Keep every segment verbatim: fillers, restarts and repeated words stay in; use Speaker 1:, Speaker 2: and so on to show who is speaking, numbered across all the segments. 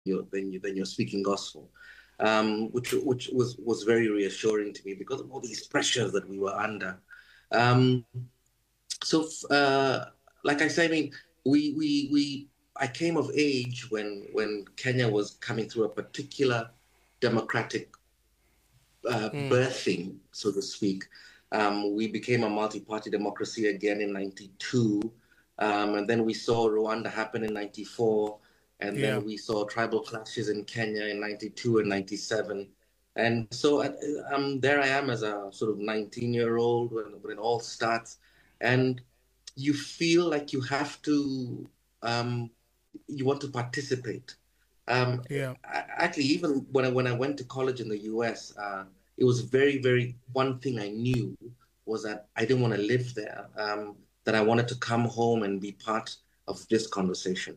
Speaker 1: you're then you then you're speaking gospel, um, which which was was very reassuring to me because of all these pressures that we were under. Um, so, uh, like I say, I mean, we we we I came of age when when Kenya was coming through a particular democratic uh,
Speaker 2: Mm.
Speaker 1: birthing, so to speak. Um, we became a multi-party democracy again in ninety-two, um, and then we saw Rwanda happen in ninety-four, and
Speaker 2: Yeah.
Speaker 1: then we saw tribal clashes in Kenya in ninety-two and ninety-seven. And so uh, um, there I am as a sort of nineteen-year-old when, when it all starts, and you feel like you have to, um, you want to participate. Um,
Speaker 2: Yeah.
Speaker 1: Actually, even when I when I went to college in the U S, uh, it was very, very one thing I knew was that I didn't want to live there. Um, that I wanted to come home and be part of this conversation.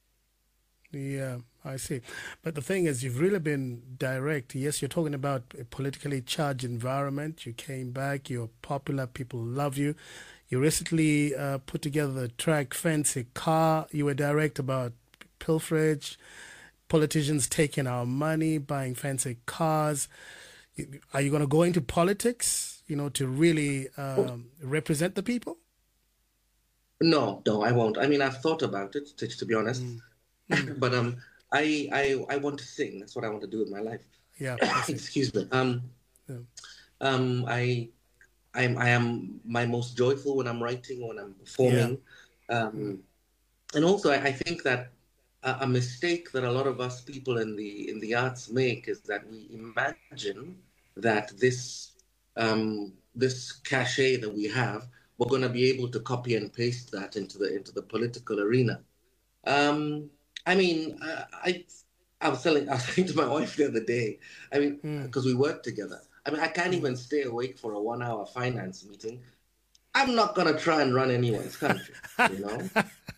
Speaker 2: Yeah, I see. But the thing is, you've really been direct. Yes, you're talking about a politically charged environment. You came back, you're popular, people love you. You recently uh, put together the track Fancy Car. You were direct about pilferage, politicians taking our money, buying fancy cars. You- Are you going to go into politics, you know, to really um, represent the people?
Speaker 1: No, no, I won't. I mean, I've thought about it, to, to be honest,
Speaker 2: Mm, mm,
Speaker 1: but um, I, I I want to sing. That's what I want to do with my life.
Speaker 2: yeah, I see.
Speaker 1: Excuse me. Um,
Speaker 2: Yeah.
Speaker 1: um, I I'm I am my most joyful when I'm writing, when I'm
Speaker 2: Yeah.
Speaker 1: performing.
Speaker 2: Mm,
Speaker 1: Um, and also I, I think that a, a mistake that a lot of us people in the in the arts make is that we imagine that this um, this cachet that we have, we're going to be able to copy and paste that into the into the political arena. Um, I mean, I, I I was telling I was saying to my wife the other day. I mean,
Speaker 2: mm.
Speaker 1: because we work together. I mean, I can't
Speaker 2: Mm.
Speaker 1: even stay awake for a one-hour finance meeting. I'm not gonna try and run anyone's country. You know,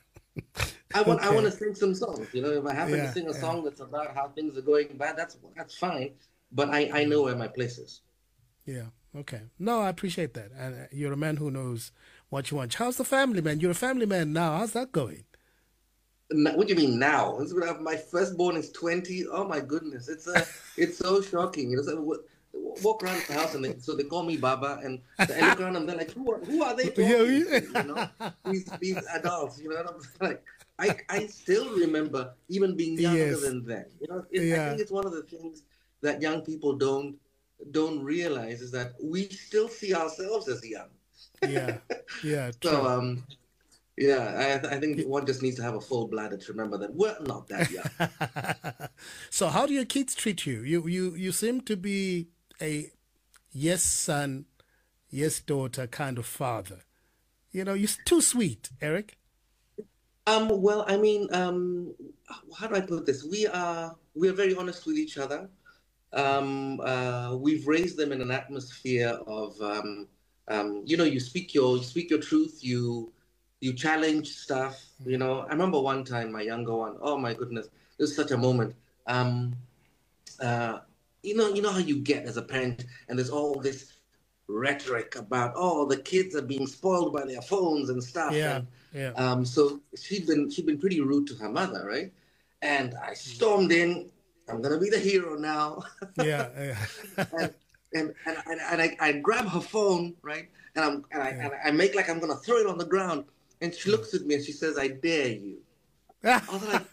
Speaker 1: I want I want to
Speaker 2: Okay.
Speaker 1: sing some songs. You know, if I happen to
Speaker 2: Yeah,
Speaker 1: sing a
Speaker 2: yeah,
Speaker 1: song that's about how things are going bad, that's that's fine. But I I know
Speaker 2: mm,
Speaker 1: where my place is.
Speaker 2: yeah. Okay. No, I appreciate that. And uh, you're a man who knows what you want. How's the family, man? You're a family man now. How's that going?
Speaker 1: What do you mean now? My firstborn is twenty. Oh my goodness, it's a it's so shocking. You know, so walk around the house and they, so they call me Baba, and so I look around and they're like, who are, who are they
Speaker 2: Yeah.
Speaker 1: talking to? You know,
Speaker 2: we-
Speaker 1: these these adults. You know, and I'm like, I I still remember even being younger
Speaker 2: yes.
Speaker 1: than them. You know, it, I think
Speaker 2: Yeah.
Speaker 1: it's one of the things that young people don't don't realize is that we still see ourselves as young.
Speaker 2: Yeah. Yeah.
Speaker 1: So
Speaker 2: True.
Speaker 1: um, yeah, I, I think
Speaker 2: Y-
Speaker 1: one just needs to have a full bladder to remember that we're not that young.
Speaker 2: so, how do your kids treat you? You you you seem to be a yes son, yes daughter kind of father. You know, you're too sweet, Eric.
Speaker 1: Um, well, I mean, um, how do I put this? We are we are very honest with each other. Um, uh, we've raised them in an atmosphere of, um, um, you know, you speak your you speak your truth. You you challenge stuff. You know, I remember one time my younger one. Oh my goodness, this is such a moment. Um, uh, you know, you know how you get as a parent, and there's all this rhetoric about, oh, the kids are being spoiled by their phones and stuff,
Speaker 2: Yeah.
Speaker 1: and
Speaker 2: Yeah.
Speaker 1: um, so she'd been she'd been pretty rude to her mother, right? And I stormed in. I'm gonna be the hero now,
Speaker 2: Yeah. Yeah.
Speaker 1: and and and, and, and I, I grab her phone, right? And I'm and I
Speaker 2: yeah.
Speaker 1: and I make like I'm gonna throw it on the ground, and she looks at me and she says, "I dare you." I was like,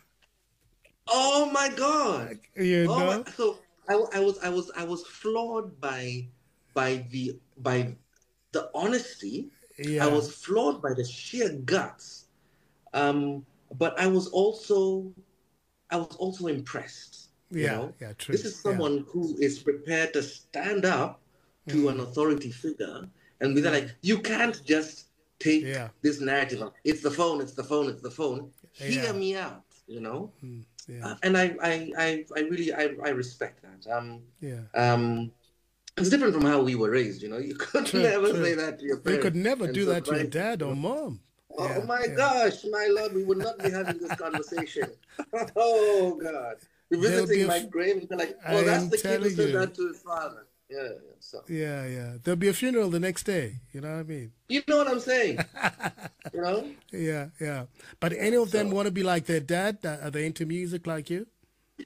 Speaker 1: "Oh my god!"
Speaker 2: you
Speaker 1: Oh my!
Speaker 2: know?
Speaker 1: So I, I was I was I was floored by by the by the honesty. I
Speaker 2: Yeah.
Speaker 1: was floored by the sheer guts. Um, but I was also I was also impressed. You
Speaker 2: Yeah.
Speaker 1: know,
Speaker 2: Yeah.
Speaker 1: this
Speaker 2: True.
Speaker 1: is
Speaker 2: Yeah.
Speaker 1: someone who is prepared to stand up to an
Speaker 2: Mm,
Speaker 1: authority figure and be like,
Speaker 2: mm,
Speaker 1: you can't just take
Speaker 2: yeah.
Speaker 1: this narrative of it's the phone, it's the phone, it's the phone. Hear
Speaker 2: Yeah.
Speaker 1: me out. You know,
Speaker 2: Mm, yeah.
Speaker 1: uh, and I, I, I, I really, I, I respect that. Um,
Speaker 2: Yeah.
Speaker 1: um, it's different from how we were raised. You know, you could
Speaker 2: True.
Speaker 1: never say
Speaker 2: True.
Speaker 1: that to your
Speaker 2: You could
Speaker 1: parent
Speaker 2: never
Speaker 1: and
Speaker 2: do that to your
Speaker 1: surprise them.
Speaker 2: dad
Speaker 1: You
Speaker 2: or
Speaker 1: know,
Speaker 2: mom.
Speaker 1: oh
Speaker 2: Yeah.
Speaker 1: my
Speaker 2: Yeah.
Speaker 1: gosh, my lord, we would not be having this conversation. Oh God, we're
Speaker 2: There'll be
Speaker 1: visiting
Speaker 2: a.
Speaker 1: my
Speaker 2: F-
Speaker 1: grave and they're like,
Speaker 2: I
Speaker 1: oh, that's
Speaker 2: am
Speaker 1: the kid who
Speaker 2: telling
Speaker 1: said
Speaker 2: you.
Speaker 1: that to his father. Yeah, yeah. So
Speaker 2: Yeah. Yeah. There'll be a funeral the next day. You know what I mean?
Speaker 1: you know what I'm saying? You know?
Speaker 2: Yeah. Yeah. But
Speaker 1: Yeah.
Speaker 2: any of them
Speaker 1: So
Speaker 2: want to be like their dad? Are they into music like you?